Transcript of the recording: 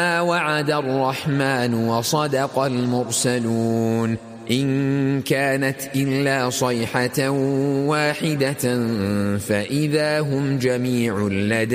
وعد الرحمن وصدق المرسلون إن كانت إلا صيحة واحدة فإذا هم جميع لدينا